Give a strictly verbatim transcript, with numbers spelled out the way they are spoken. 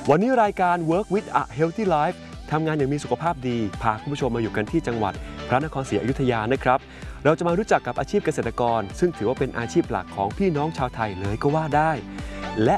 วันนี้รายการ Work with a Healthy Life ทำงานอย่างมีสุขภาพดีพาคุณผู้ชมมาอยู่กันที่จังหวัดพระนครศรีอยุธยานะครับเราจะมารู้จักกับอาชีพเกษตรกรซึ่งถือว่าเป็นอาชีพหลักของพี่น้องชาวไทยเลยก็ว่าได้